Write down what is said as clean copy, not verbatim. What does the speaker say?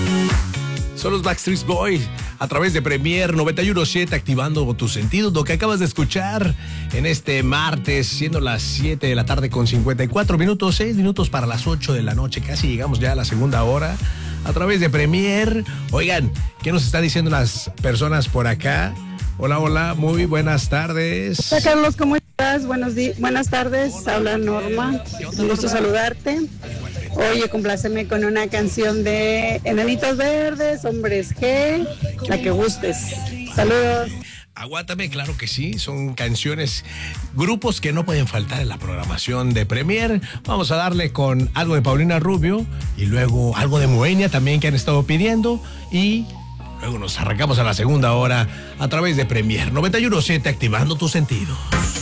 Son los Backstreet Boys a través de Premier 91.7, activando tus sentidos. Lo que acabas de escuchar en este martes, siendo las 7 de la tarde con 54 minutos, 6 minutos para las 8 de la noche. Casi llegamos ya a la segunda hora a través de Premier. Oigan, ¿qué nos están diciendo las personas por acá? Hola, hola, muy buenas tardes. Hola Carlos, ¿cómo estás? Buenas tardes, habla Norma. Un gusto saludarte. Oye, compláceme con una canción de Enanitos Verdes, Hombres G, la que gustes. Saludos. Aguántame, claro que sí, son canciones, grupos que no pueden faltar en la programación de Premier. Vamos a darle con algo de Paulina Rubio y luego algo de Moenia también que han estado pidiendo, y luego nos arrancamos a la segunda hora a través de Premier 91.7, activando tus sentidos.